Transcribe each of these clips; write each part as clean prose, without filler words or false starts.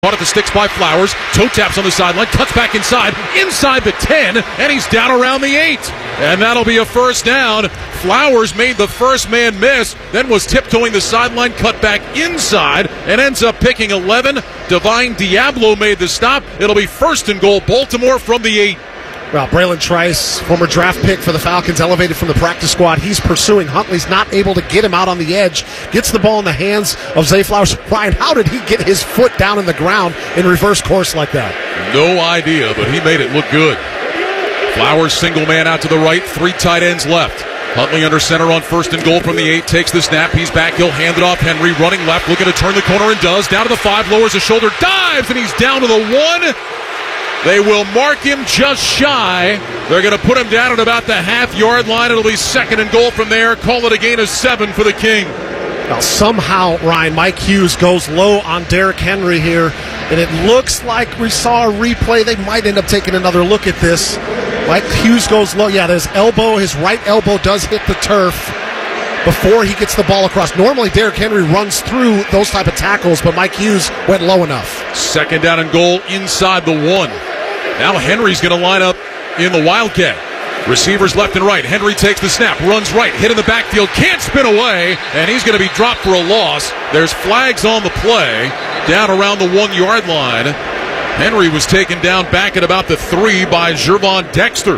Caught at the sticks by Flowers. Toe taps on the sideline. Cuts back inside the 10, and he's down around the 8. And that'll be a first down. Flowers made the first man miss, then was tiptoeing the sideline, cut back inside, and ends up picking 11. Divine Diablo made the stop. It'll be first and goal, Baltimore from the 8. Well, Braylon Trice, former draft pick for the Falcons, elevated from the practice squad. He's pursuing. Huntley's not able to get him out on the edge. Gets the ball in the hands of Zay Flowers. Ryan, how did he get his foot down in the ground in reverse course like that? No idea, but he made it look good. Flowers single man out to the right, 3 tight ends left. Huntley under center on first and goal from the 8, takes the snap, he's back, he'll hand it off. Henry running left, looking to turn the corner and does. Down to the 5, lowers the shoulder, dives, and he's down to the 1. They will mark him just shy. They're going to put him down at about the half-yard line. It'll be second and goal from there. Call it a gain of 7 for the King. Well, somehow, Ryan, Mike Hughes goes low on Derrick Henry here, and it looks like we saw a replay. They might end up taking another look at this. Mike Hughes goes low. Yeah, his right elbow does hit the turf before he gets the ball across. Normally, Derrick Henry runs through those type of tackles, but Mike Hughes went low enough. Second down and goal inside the 1. Now Henry's going to line up in the Wildcat. Receivers left and right. Henry takes the snap, runs right, hit in the backfield, can't spin away, and he's going to be dropped for a loss. There's flags on the play, down around the 1-yard line. Henry was taken down back at about the 3 by Gervon Dexter.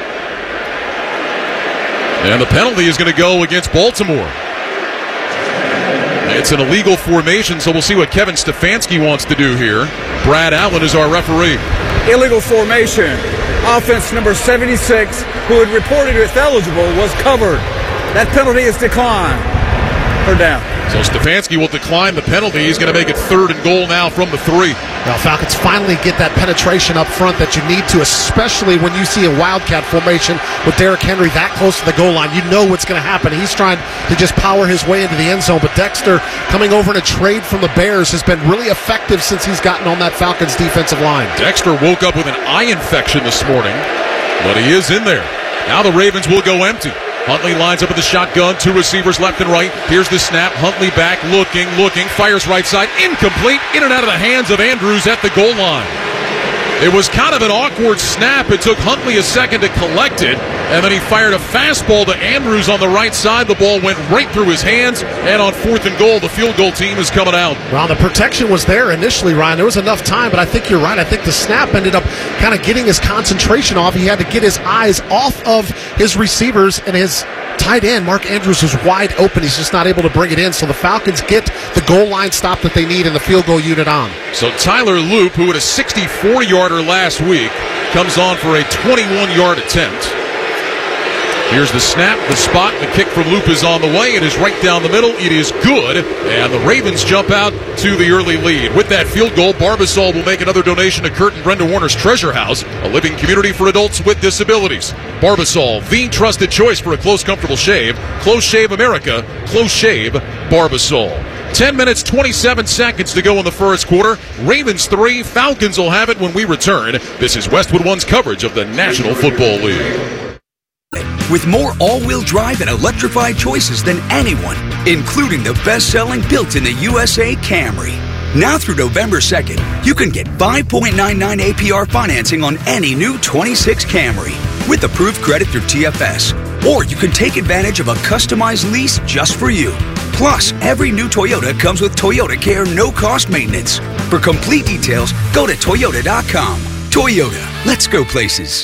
And the penalty is going to go against Baltimore. It's an illegal formation, so we'll see what Kevin Stefanski wants to do here. Brad Allen is our referee. Illegal formation. Offense number 76, who had reported as eligible, was covered. That penalty is declined for down. So Stefanski will decline the penalty. He's going to make it third and goal now from the 3. Now Falcons finally get that penetration up front that you need to, especially when you see a Wildcat formation with Derrick Henry that close to the goal line. You know what's going to happen. He's trying to just power his way into the end zone, but Dexter, coming over in a trade from the Bears, has been really effective since he's gotten on that Falcons defensive line. Dexter woke up with an eye infection this morning, but he is in there. Now the Ravens will go empty. Huntley lines up with the shotgun, 2 receivers left and right. Here's the snap. Huntley back, looking, fires right side, incomplete, in and out of the hands of Andrews at the goal line. It was kind of an awkward snap. It took Huntley a second to collect it, and then he fired a fastball to Andrews on the right side. The ball went right through his hands, and on fourth and goal, the field goal team is coming out. Well, the protection was there initially, Ryan. There was enough time, but I think you're right. I think the snap ended up kind of getting his concentration off. He had to get his eyes off of his receivers, and his tight end, Mark Andrews, was wide open. He's just not able to bring it in, so the Falcons get the goal line stop that they need and the field goal unit on. So Tyler Loop, who had a 64-yarder last week, comes on for a 21-yard attempt. Here's the snap, the spot, the kick from Loop is on the way. It is right down the middle. It is good, and the Ravens jump out to the early lead. With that field goal, Barbasol will make another donation to Kurt and Brenda Warner's Treasure House, a living community for adults with disabilities. Barbasol, the trusted choice for a close, comfortable shave. Close Shave America, Close Shave Barbasol. 10 minutes, 27 seconds to go in the first quarter. Ravens 3, Falcons will have it when we return. This is Westwood One's coverage of the National Football League. With more all-wheel drive and electrified choices than anyone, including the best-selling built-in-the USA Camry. Now through November 2nd, you can get 5.99 APR financing on any new 26 Camry with approved credit through TFS. Or you can take advantage of a customized lease just for you. Plus, every new Toyota comes with Toyota Care no-cost maintenance. For complete details, go to Toyota.com. Toyota, let's go places.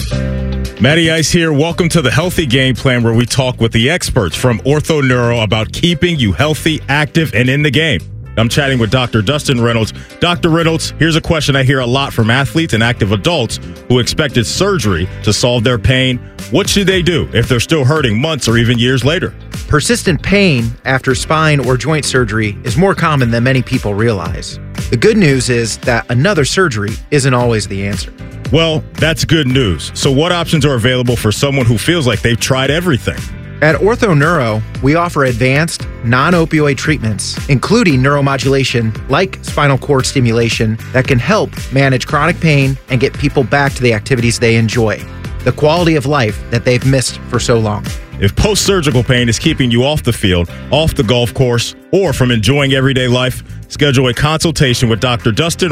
Matty Ice here. Welcome to the Healthy Game Plan, where we talk with the experts from Ortho Neuro about keeping you healthy, active, and in the game. I'm chatting with Dr. Dustin Reynolds. Dr. Reynolds, here's a question I hear a lot from athletes and active adults who expected surgery to solve their pain. What should they do if they're still hurting months or even years later? Persistent pain after spine or joint surgery is more common than many people realize. The good news is that another surgery isn't always the answer. Well, that's good news. So what options are available for someone who feels like they've tried everything? At Ortho Neuro, we offer advanced, non-opioid treatments, including neuromodulation like spinal cord stimulation that can help manage chronic pain and get people back to the activities they enjoy, the quality of life that they've missed for so long. If post-surgical pain is keeping you off the field, off the golf course, or from enjoying everyday life, schedule a consultation with Dr. Dustin